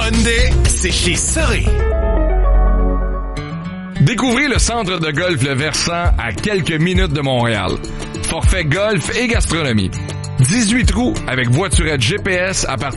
Hyundai, c'est chez Soré. Découvrez le centre de golf Le Versant à quelques minutes de Montréal. Forfait golf et gastronomie. 18 trous avec voiturette GPS à partir